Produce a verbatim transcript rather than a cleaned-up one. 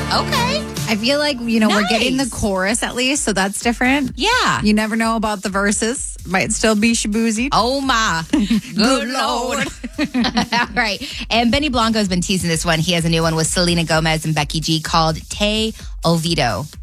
Okay. I feel like, you know, Nice. we're getting the chorus at least, so that's different. Yeah. You never know about the verses. Might still be Shabuzi. Oh, my. Good Lord. All right. And Benny Blanco's been teasing this one. He has a new one with Selena Gomez and Becky G called Te Olvido.